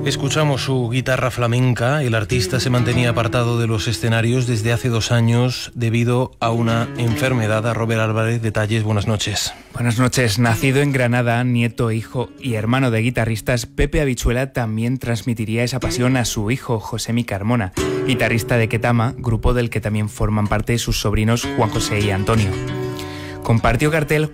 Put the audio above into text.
Escuchamos su guitarra flamenca. El artista se mantenía apartado de los escenarios desde hace 2 años debido a una enfermedad. A Robert Álvarez, detalles, buenas noches. Buenas noches. Nacido en Granada, nieto, hijo y hermano de guitarristas, Pepe Habichuela también transmitiría esa pasión a su hijo, Josemi Carmona, guitarrista de Ketama, grupo del que también forman parte sus sobrinos Juan José y Antonio. Compartió cartel